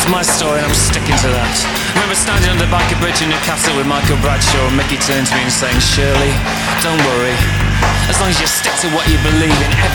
my story and I'm sticking to that. I remember standing on the Biker Bridge in Newcastle with Michael Bradshaw, and Mickey turned to me and saying, Shirley, don't worry, as long as you stick to what you believe in,